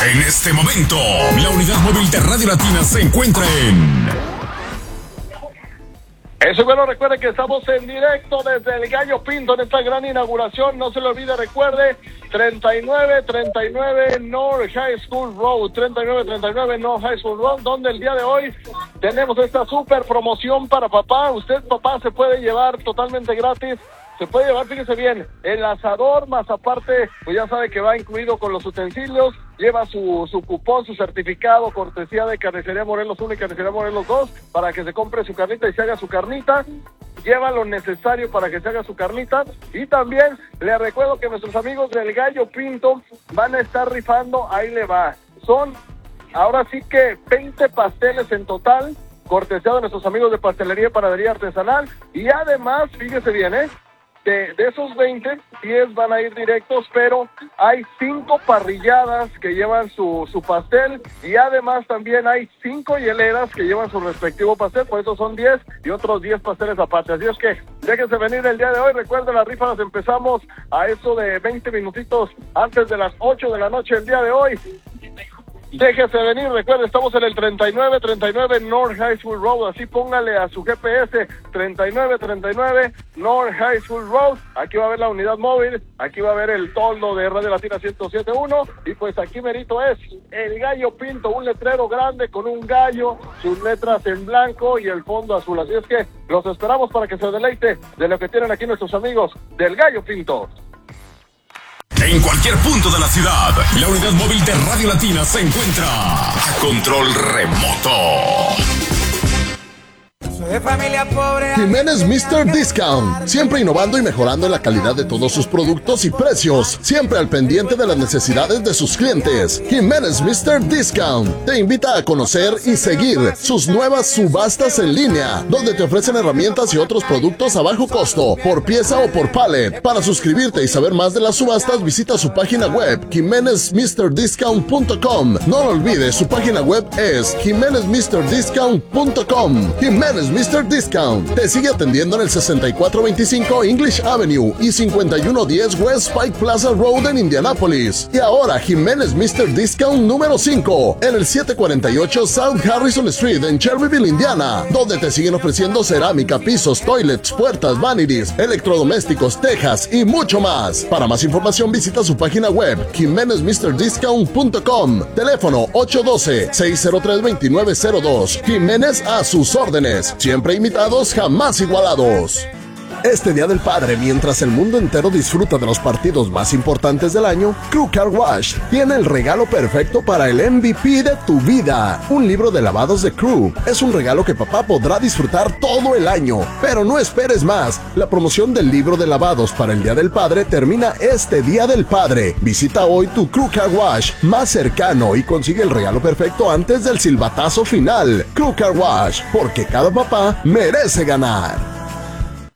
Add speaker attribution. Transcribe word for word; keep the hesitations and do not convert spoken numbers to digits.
Speaker 1: En este momento, la unidad móvil de Radio Latina se encuentra en...
Speaker 2: Eso, bueno, recuerde que estamos en directo desde el Gallo Pinto en esta gran inauguración. No se lo olvide, recuerde, treinta y nueve treinta y nueve North High School Road, treinta y nueve treinta y nueve North High School Road, donde el día de hoy tenemos esta super promoción para papá. Usted, papá, se puede llevar totalmente gratis. Se puede llevar, fíjese bien, el asador, más aparte, pues ya sabe que va incluido con los utensilios, lleva su, su cupón, su certificado, cortesía de Carnicería Morelos uno y Carnicería Morelos dos, para que se compre su carnita y se haga su carnita. Lleva lo necesario para que se haga su carnita. Y también le recuerdo que nuestros amigos del Gallo Pinto van a estar rifando, ahí le va. Son, ahora sí que veinte pasteles en total, cortesía de nuestros amigos de Pastelería y Panadería Artesanal. Y además, fíjese bien, ¿eh? De, de esos veinte, diez van a ir directos, pero hay cinco parrilladas que llevan su, su pastel, y además también hay cinco hieleras que llevan su respectivo pastel, por eso son diez y otros diez pasteles aparte. Así es que déjense venir el día de hoy. Recuerden, las rifas las empezamos a eso de veinte minutitos antes de las ocho de la noche el día de hoy. Déjese venir, recuerde, estamos en el treinta y nueve treinta y nueve North High School Road, así póngale a su G P S, treinta y nueve treinta y nueve North High School Road. Aquí va a haber la unidad móvil, aquí va a haber el toldo de Radio Latina ciento siete punto uno, y pues aquí merito es el Gallo Pinto, un letrero grande con un gallo, sus letras en blanco y el fondo azul. Así es que los esperamos para que se deleite de lo que tienen aquí nuestros amigos del Gallo Pinto.
Speaker 1: En cualquier punto de la ciudad, la unidad móvil de Radio Latina se encuentra a control remoto.
Speaker 3: De familia pobre.
Speaker 4: Jiménez míster Discount, siempre innovando y mejorando en la calidad de todos sus productos y precios, siempre al pendiente de las necesidades de sus clientes. Jiménez míster Discount te invita a conocer y seguir sus nuevas subastas en línea, donde te ofrecen herramientas y otros productos a bajo costo, por pieza o por pallet. Para suscribirte y saber más de las subastas, visita su página web, jimenez mister discount punto com. No lo olvides, su página web es jimenez mister discount punto com. Jiménez míster Discount te sigue atendiendo en el sesenta y cuatro veinticinco English Avenue y cincuenta y uno diez West Pike Plaza Road en Indianápolis. Y ahora Jiménez míster Discount número cinco en el setecientos cuarenta y ocho South Harrison Street en Shelbyville, Indiana, donde te siguen ofreciendo cerámica, pisos, toilets, puertas, vanities, electrodomésticos, tejas y mucho más. Para más información visita su página web jimenez mister discount punto com. Teléfono ocho uno dos, seis cero tres, dos nueve cero dos. Jiménez a sus órdenes. Siempre imitados, jamás igualados. Este Día del Padre, mientras el mundo entero disfruta de los partidos más importantes del año, Crew Car Wash tiene el regalo perfecto para el M V P de tu vida. Un libro de lavados de Crew. Es un regalo que papá podrá disfrutar todo el año. Pero no esperes más. La promoción del libro de lavados para el Día del Padre termina este Día del Padre. Visita hoy tu Crew Car Wash más cercano y consigue el regalo perfecto antes del silbatazo final. Crew Car Wash, porque cada papá merece ganar.